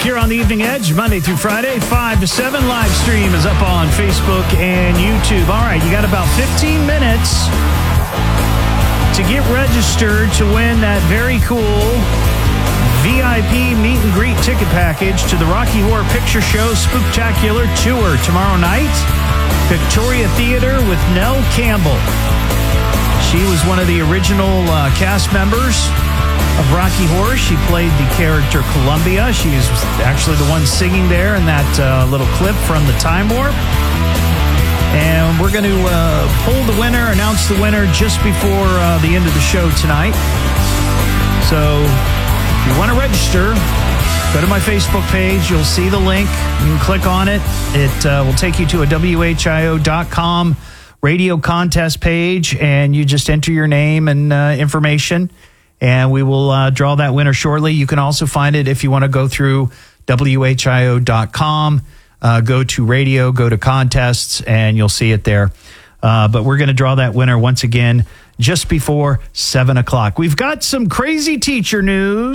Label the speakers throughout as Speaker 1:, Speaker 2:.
Speaker 1: here on The Evening Edge, Monday through Friday, 5 to 7. Live stream is up on Facebook and YouTube. All right, you got about 15 minutes to get registered to win that very cool VIP meet and greet ticket package to the Rocky Horror Picture Show Spooktacular Tour tomorrow night. Victoria Theater with Nell Campbell. She was one of the original cast members of Rocky Horror. She played the character Columbia. She is actually the one singing there in that little clip from the Time Warp. And we're going to pull the winner, announce the winner just before the end of the show tonight. So if you want to register, go to my Facebook page. You'll see the link. You can click on it. It will take you to a WHIO.com radio contest page, and you just enter your name and information, and we will draw that winner shortly. You can also find it if you want to go through WHIO.com, go to radio, go to contests, and you'll see it there. But we're going to draw that winner once again just before 7 o'clock. We've got some crazy teacher news.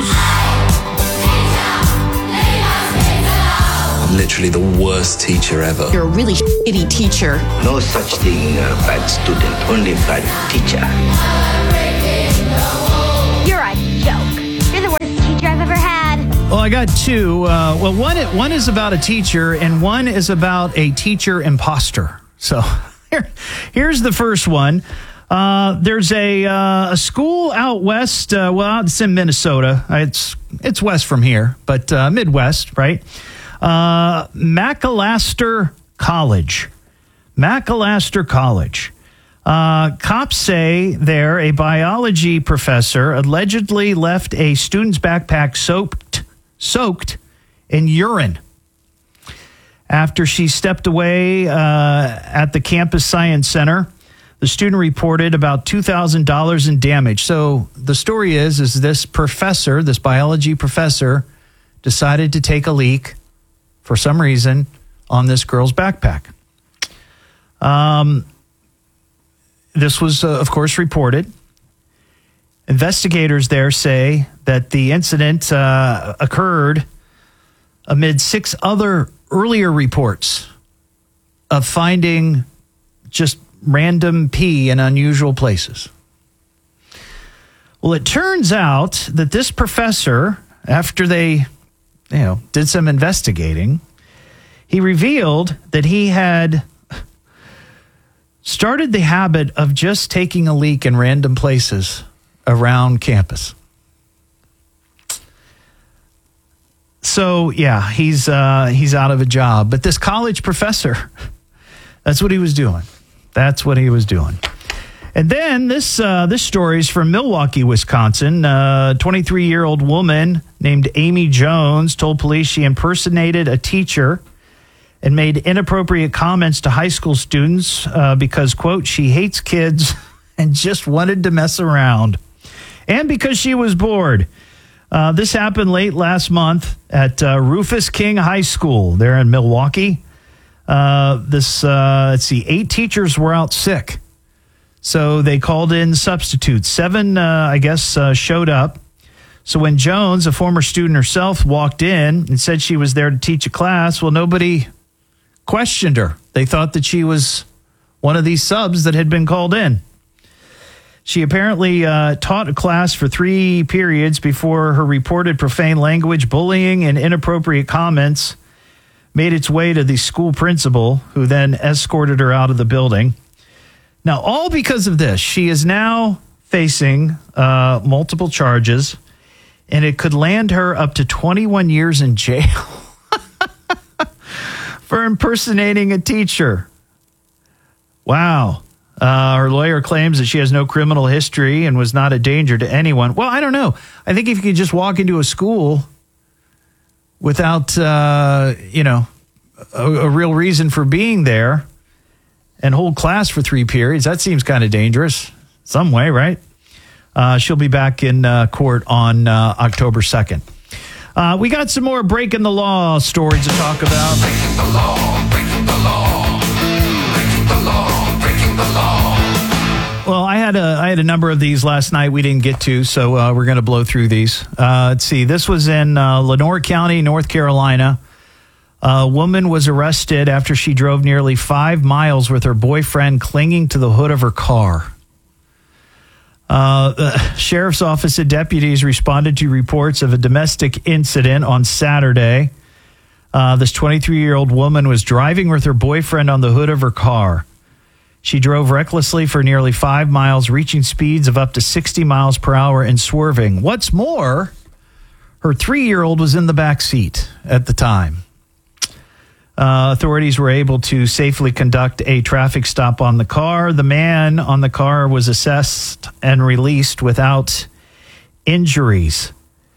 Speaker 2: I'm literally the worst teacher ever.
Speaker 3: You're a really shitty teacher.
Speaker 4: No such thing, bad student, only bad teacher.
Speaker 5: You're a joke. You're the worst teacher I've ever had.
Speaker 1: Well, I got two. One is about a teacher, and one is about a teacher imposter. So here's the first one. There's a school out west. It's in Minnesota. It's west from here, but Midwest, right? Macalester College. Cops say there a biology professor allegedly left a student's backpack soaked in urine after she stepped away at the campus science center. The student reported about $2,000 in damage. So the story is this professor, this biology professor, decided to take a leak for some reason on this girl's backpack. This was, of course, reported. Investigators there say that the incident occurred amid 6 other earlier reports of finding just random pee in unusual places. Well, it turns out that this professor, after they did some investigating, he revealed that he had started the habit of just taking a leak in random places around campus. So, yeah, he's out of a job. But this college professor, that's what he was doing. And then this story is from Milwaukee, Wisconsin. 23-year-old woman named Amy Jones told police she impersonated a teacher and made inappropriate comments to high school students because, quote, she hates kids and just wanted to mess around. And because she was bored. This happened late last month at Rufus King High School there in Milwaukee. Let's see, 8 teachers were out sick. So they called in substitutes. 7, showed up. So when Jones, a former student herself, walked in and said she was there to teach a class, well, nobody questioned her. They thought that she was one of these subs that had been called in. She apparently taught a class for 3 periods before her reported profane language, bullying, and inappropriate comments made its way to the school principal, who then escorted her out of the building. Now, all because of this, she is now facing multiple charges, and it could land her up to 21 years in jail for impersonating a teacher. Wow. Her lawyer claims that she has no criminal history and was not a danger to anyone. Well, I don't know. I think if you could just walk into a school without, a real reason for being there and hold class for 3 periods, that seems kind of dangerous some way, right? She'll be back in court on October 2nd. We got some more breaking the law stories to talk about.
Speaker 6: Breaking the law, breaking the law, breaking the law, breaking the law.
Speaker 1: Well, I had a number of these last night we didn't get to, so we're going to blow through these. Let's see. This was in Lenoir County, North Carolina. A woman was arrested after she drove nearly 5 miles with her boyfriend clinging to the hood of her car. The sheriff's office and deputies responded to reports of a domestic incident on Saturday. This 23-year-old woman was driving with her boyfriend on the hood of her car. She drove recklessly for nearly 5 miles, reaching speeds of up to 60 miles per hour and swerving. What's more, her 3-year-old was in the back seat at the time. Authorities were able to safely conduct a traffic stop on the car. The man on the car was assessed and released without injuries.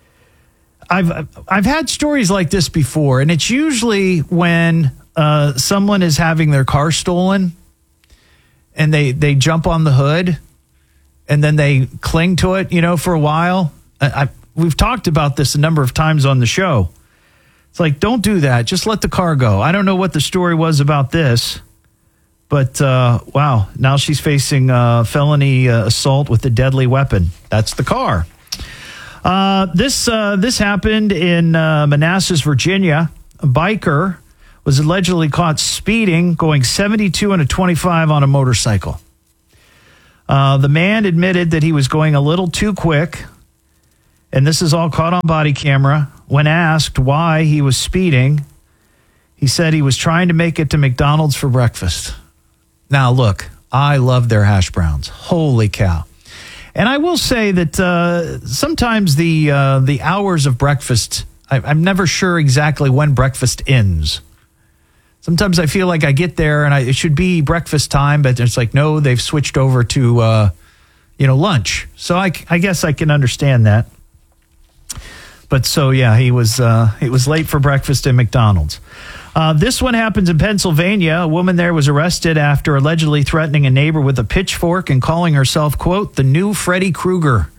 Speaker 1: I've had stories like this before, and it's usually when someone is having their car stolen and they jump on the hood and then they cling to it, for a while. We've talked about this a number of times on the show. It's like, don't do that. Just let the car go. I don't know what the story was about this, but wow, now she's facing felony assault with a deadly weapon. That's the car. This happened in Manassas, Virginia. A biker was allegedly caught speeding, going 72 and a 25 on a motorcycle. The man admitted that he was going a little too quick, and this is all caught on body camera. When asked why he was speeding, he said he was trying to make it to McDonald's for breakfast. Now, look, I love their hash browns. Holy cow. And I will say that sometimes the hours of breakfast, I'm never sure exactly when breakfast ends. Sometimes I feel like I get there and it should be breakfast time, but it's like, no, they've switched over to, lunch. So I guess I can understand that. But so, yeah, he was late for breakfast at McDonald's. This one happens in Pennsylvania. A woman there was arrested after allegedly threatening a neighbor with a pitchfork and calling herself, quote, the new Freddy Krueger.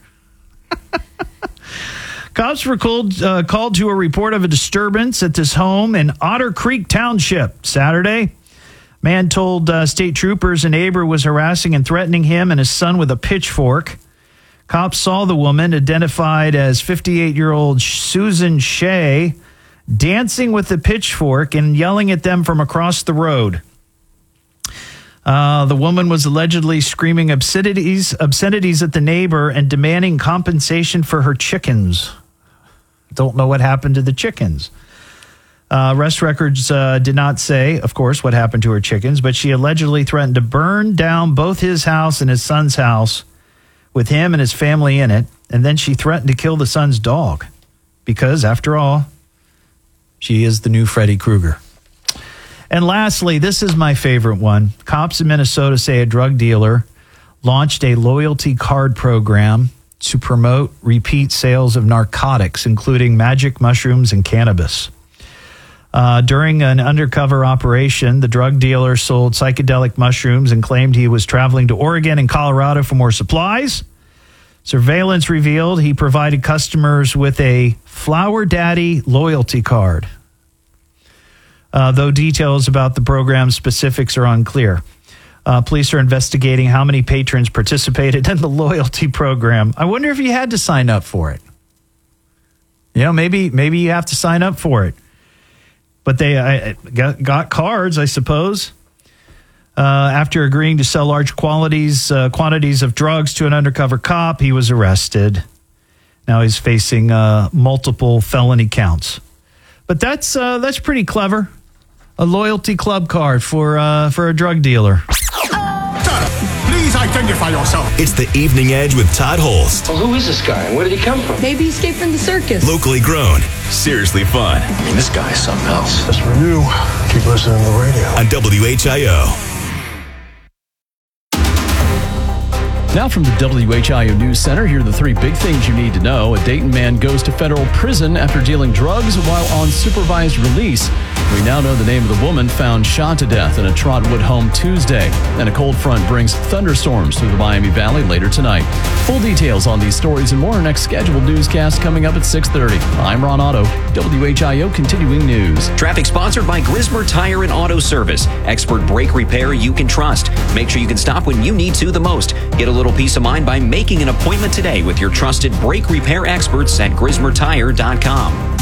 Speaker 1: Cops were called to a report of a disturbance at this home in Otter Creek Township Saturday. Man told state troopers a neighbor was harassing and threatening him and his son with a pitchfork. Cops saw the woman, identified as 58-year-old Susan Shea, dancing with the pitchfork and yelling at them from across the road. The woman was allegedly screaming obscenities at the neighbor and demanding compensation for her chickens. Don't know what happened to the chickens. Arrest records did not say, of course, what happened to her chickens, but she allegedly threatened to burn down both his house and his son's house with him and his family in it, and then she threatened to kill the son's dog because, after all, she is the new Freddy Krueger. And lastly, this is my favorite one. Cops in Minnesota say a drug dealer launched a loyalty card program to promote repeat sales of narcotics, including magic mushrooms and cannabis. During an undercover operation, the drug dealer sold psychedelic mushrooms and claimed he was traveling to Oregon and Colorado for more supplies. Surveillance revealed he provided customers with a Flower Daddy loyalty card. Though details about the program's specifics are unclear. Police are investigating how many patrons participated in the loyalty program. I wonder if you had to sign up for it. Maybe you have to sign up for it. But they got cards, I suppose. After agreeing to sell large quantities of drugs to an undercover cop, he was arrested. Now he's facing multiple felony counts. But that's pretty clever. A loyalty club card for a drug dealer.
Speaker 6: Please identify yourself.
Speaker 7: It's the Evening Edge with Todd Holst.
Speaker 4: Well, who is this guy and where did he come from?
Speaker 3: Maybe he escaped from the circus.
Speaker 7: Locally grown, seriously fun.
Speaker 4: I mean, this guy is something else.
Speaker 6: As for you, keep listening to the radio.
Speaker 7: On WHIO.
Speaker 8: Now from the WHIO News Center, here are the three big things you need to know. A Dayton man goes to federal prison after dealing drugs while on supervised release. We now know the name of the woman found shot to death in a Trotwood home Tuesday. And a cold front brings thunderstorms through the Miami Valley later tonight. Full details on these stories and more in next scheduled newscast coming up at 6:30. I'm Ron Otto, WHIO Continuing News.
Speaker 9: Traffic sponsored by Grismer Tire and Auto Service. Expert brake repair you can trust. Make sure you can stop when you need to the most. Get a little peace of mind by making an appointment today with your trusted brake repair experts at GrismerTire.com.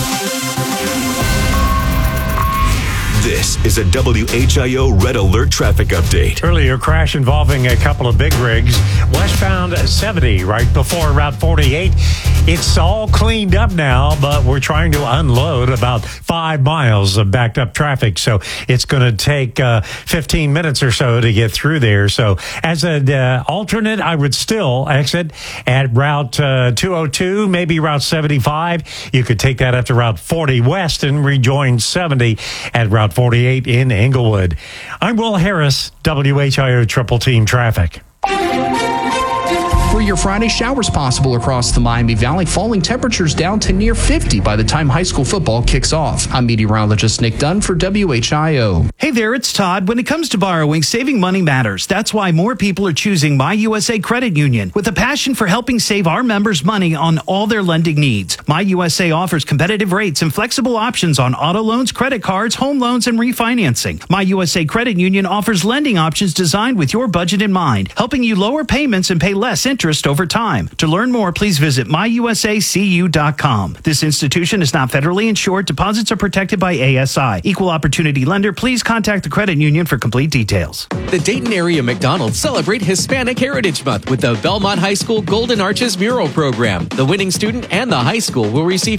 Speaker 7: This is a WHIO Red Alert traffic update.
Speaker 10: Earlier crash involving a couple of big rigs. Westbound 70 right before Route 48. It's all cleaned up now, but we're trying to unload about 5 miles of backed up traffic. So it's going to take 15 minutes or so to get through there. So as an alternate, I would still exit at Route 202, maybe Route 75. You could take that up to Route 40 West and rejoin 70 at Route 48 in Englewood. I'm Will Harris, WHIO Triple Team Traffic.
Speaker 11: For your Friday, showers possible across the Miami Valley, falling temperatures down to near 50 by the time high school football kicks off. I'm meteorologist Nick Dunn for WHIO.
Speaker 1: Hey there, it's Todd. When it comes to borrowing, saving money matters. That's why more people are choosing My USA Credit Union. With a passion for helping save our members money on all their lending needs, My USA offers competitive rates and flexible options on auto loans, credit cards, home loans, and refinancing. My USA Credit Union offers lending options designed with your budget in mind, helping you lower payments and pay less interest over time. To learn more, please visit myusacu.com. This institution is not federally insured. Deposits are protected by ASI. Equal opportunity lender. Please contact the credit union for complete details.
Speaker 12: The Dayton area McDonald's celebrate Hispanic Heritage Month with the Belmont High School Golden Arches Mural Program. The winning student and the high school will receive